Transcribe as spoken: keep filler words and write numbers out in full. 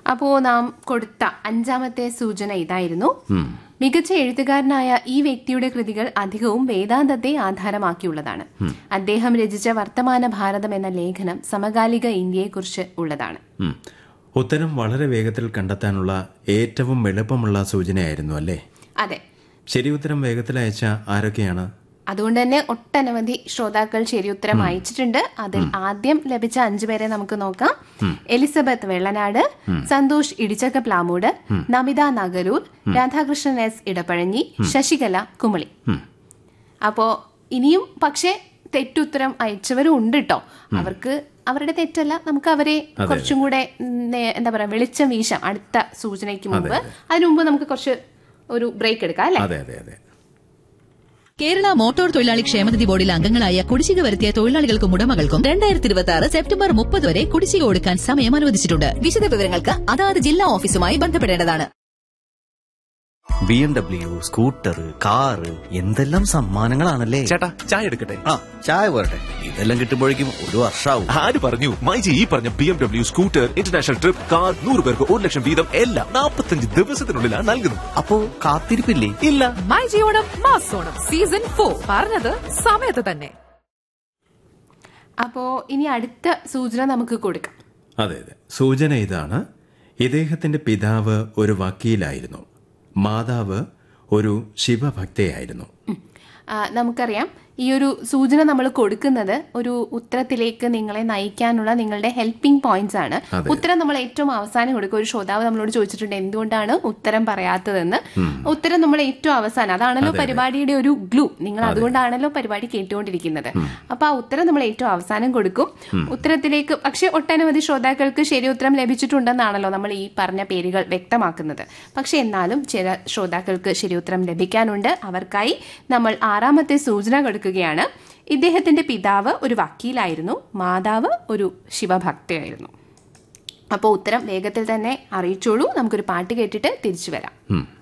അപ്പോ നാം കൊടുത്ത അഞ്ചാമത്തെ സൂചന ഇതായിരുന്നു. മികച്ച എഴുത്തുകാരനായ ഈ വ്യക്തിയുടെ കൃതികൾ അധികവും വേദാന്തത്തെ ആധാരമാക്കിയുള്ളതാണ്. അദ്ദേഹം രചിച്ച വർത്തമാന ഭാരതം എന്ന ലേഖനം സമകാലിക ഇന്ത്യയെക്കുറിച്ച് ഉള്ളതാണ്. ഉത്തരം വളരെ വേഗത്തിൽ കണ്ടെത്താനുള്ള ഏറ്റവും എളുപ്പമുള്ള സൂചനയായിരുന്നു അല്ലേ? അതെ. ശരി ഉത്തരം വേഗത്തിൽ അയച്ച ആരൊക്കെയാണ്? അതുകൊണ്ട് തന്നെ ഒട്ടനവധി ശ്രോതാക്കൾ ശരിയുത്തരം അയച്ചിട്ടുണ്ട്. അതിൽ ആദ്യം ലഭിച്ച അഞ്ചുപേരെ നമുക്ക് നോക്കാം. Elizabeth Vellanad, Santhosh ഇടിച്ചക്ക Plamoodu, Namitha Nagaroor, Radhakrishnan S Edappazhanji, Sasikala Kumily. അപ്പോ ഇനിയും പക്ഷേ തെറ്റുത്തരം അയച്ചവരും ഉണ്ട് കേട്ടോ. അവർക്ക് അവരുടെ തെറ്റല്ല, നമുക്ക് അവരെ കുറച്ചും കൂടെ എന്താ പറയാ വെളിച്ചം വീശാം അടുത്ത സൂചനയ്ക്ക് മുമ്പ്. അതിനു മുമ്പ് നമുക്ക് കുറച്ച് ഒരു ബ്രേക്ക് എടുക്കാം അല്ലേ? കേരള മോട്ടോർ തൊഴിലാളി ക്ഷേമനിധി ബോർഡിലെ അംഗങ്ങളായ കുടിശ്ശിക വരുത്തിയ തൊഴിലാളികൾക്കും ഉടമകൾക്കും രണ്ടായിരത്തി ഇരുപത്തി ആറ് സെപ്റ്റംബർ മുപ്പത് വരെ കുടിശ്ശിക കൊടുക്കാൻ സമയം അനുവദിച്ചിട്ടുണ്ട്. വിശദ വിവരങ്ങൾക്ക് അതാത് ജില്ലാ ഓഫീസുമായി ബന്ധപ്പെടേണ്ടതാണ്. B M W, scooter, car, എന്തെല്ലാം സമ്മാനങ്ങളാണല്ലേ. ചേട്ടാ ചായ എടുക്കട്ടെ? ആ ചായ പോരട്ടെ. ഇതെല്ലാം കിട്ടുമ്പോഴേക്കും ഒരു വർഷാവും. ആര് പറഞ്ഞു? മൈജി ഈ പറഞ്ഞ B M W, scooter, international trip, car, നൂറ് പേർക്ക് ഒരു ലക്ഷം വീതം എല്ലാം നാൽപ്പത്തഞ്ച് ദിവസത്തിനുള്ളിലാണ് നൽകുന്നത്. അപ്പോ കാത്തിരിപ്പില്ലേ? ഇല്ല. മൈജി ഓണം മാസോണം സീസൺ ഫോർ പറഞ്ഞത് സമയത്ത് തന്നെ. അപ്പോ ഇനി അടുത്ത സൂചന നമുക്ക് കൊടുക്കാം. അതെ അതെ, സൂചന ഇതാണ്. ഇദ്ദേഹത്തിന്റെ പിതാവ് ഒരു വക്കീലായിരുന്നു. മാതാവ് ഒരു ശിവഭക്തയായിരുന്നു. നമുക്കറിയാം ഈ ഒരു സൂചന നമ്മൾ കൊടുക്കുന്നത് ഒരു ഉത്തരത്തിലേക്ക് നിങ്ങളെ നയിക്കാനുള്ള നിങ്ങളുടെ ഹെൽപ്പിംഗ് പോയിന്റ്സ് ആണ്. ഉത്തരം നമ്മൾ ഏറ്റവും അവസാനം കൊടുക്കും. ഒരു ശ്രോതാവ് നമ്മളോട് ചോദിച്ചിട്ടുണ്ട് എന്തുകൊണ്ടാണ് ഉത്തരം പറയാത്തതെന്ന്. ഉത്തരം നമ്മൾ ഏറ്റവും അവസാനം, അതാണല്ലോ പരിപാടിയുടെ ഒരു ഗ്ലൂ. നിങ്ങൾ അതുകൊണ്ടാണല്ലോ പരിപാടി കേട്ടുകൊണ്ടിരിക്കുന്നത്. അപ്പൊ ആ ഉത്തരം നമ്മൾ ഏറ്റവും അവസാനം കൊടുക്കും. ഉത്തരത്തിലേക്ക് പക്ഷെ ഒട്ടനവധി ശ്രോതാക്കൾക്ക് ശരി ഉത്തരം ലഭിച്ചിട്ടുണ്ടെന്നാണല്ലോ നമ്മൾ ഈ പറഞ്ഞ പേരുകൾ വ്യക്തമാക്കുന്നത്. പക്ഷെ എന്നാലും ചില ശ്രോതാക്കൾക്ക് ശരി ഉത്തരം ലഭിക്കാനുണ്ട്. അവർക്കായി നമ്മൾ ആറാമത്തെ സൂചന കൊടുക്കും. ഇദ്ദേഹത്തിന്റെ പിതാവ് ഒരു വക്കീലായിരുന്നു, മാതാവ് ഒരു ശിവഭക്തയായിരുന്നു. അപ്പോൾ ഉത്തരം വേഗത്തിൽ തന്നെ അറിയിച്ചോളൂ. നമുക്കൊരു പാട്ട് കേട്ടിട്ട് തിരിച്ചു വരാം.